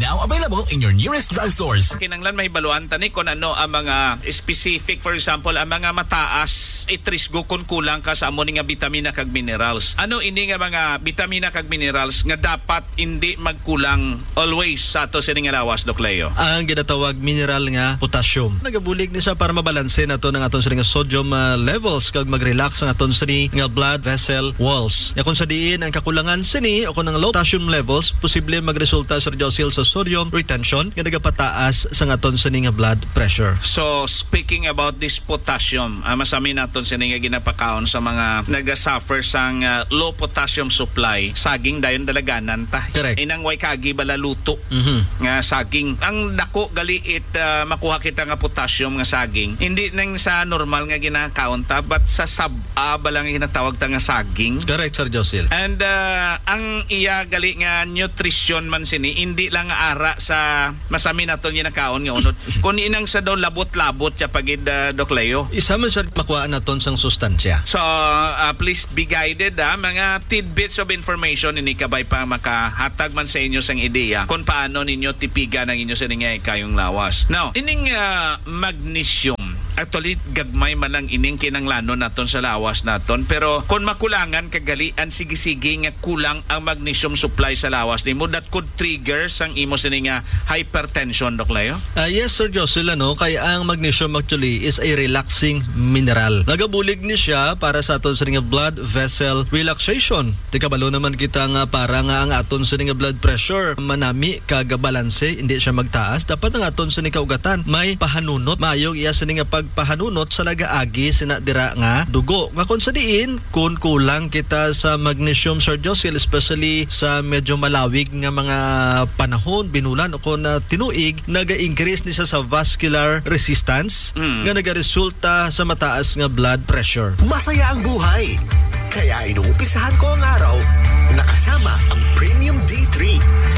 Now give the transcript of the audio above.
Now available in your nearest drugstores. Kinanglan may baluan tani kung ano ang mga specific, for example, ang mga mataas itrisgo kung kulang ka sa amo nga vitamina kag minerals. Ano ini nga mga vitamina kag minerals nga dapat hindi magkulang always sa ato sa nga lawas, Doc Leo? Ang ginatawag mineral nga potassium. Nagabulig ni siya para mabalanse nato ng aton sa nga sodium levels kag mag-relax ang aton sa nga blood vessel walls. Ya kung sa diin ang kakulangan sini o kung ang low potassium levels, posible magresulta sa Josil sa sodium retention nga nagapataas sa aton sa nga blood pressure. So, speaking about this potassium, masami naton sa nga ginapakaon sa mga nagasuffer sang low potassium supply, saging dayon dalaganan ta. Correct. Inang way kagi balaluto nga saging. Ang dako galiit makuha kita nga potassium nga saging. Hindi nang sa normal nga ginakaon ta, but sa sab-a balang ginatawag ta nga saging. Correct, Sir Josil. And ang iya gali nga nutrition man sini, hindi lang ara sa masami naton ginakaon nga unod. Kung inang sa daw labot-labot siya pagid Doc Leo. Isa man sa makuha naton sang sustansya. So, please be guided mga tidbits of information ini kabay pa makahatag man sa inyo sang ideya kung paano ninyo tipigan ang inyo sa kayong lawas. Now, ining magnesium, actually gagmay man lang ining kinanglanon naton sa lawas naton, pero kung makulangan kagalian sige-sige nga kulang ang magnesium supply sa lawas nimo, that could trigger sang imo sini nga hypertension, Doc Leo. Yes, Sir Josil, kay ang magnesium actually is a relaxing mineral. Nagabulig ni siya para sa aton sa nga blood vessel relaxation. Di kabalo naman kita nga para nga ang aton sa nga blood pressure manami kagabalanse, hindi siya magtaas. Dapat ang aton sa nga kaugatan may pahanunot. Mayong iya sa nga pagpahanunot sa nagaagi sinadira nga dugo. Nga kung sa diin, kung kulang kita sa magnesium, Sir Josil, especially sa medyo malawig nga mga panahon, binulan o kung tinuig, naga-increase ni sa vascular resistance nga nagaresulta sa mataas nga blood pressure. Masaya ang buhay. Kaya inuumpisahan ko ang araw nakasama ang Premium D3.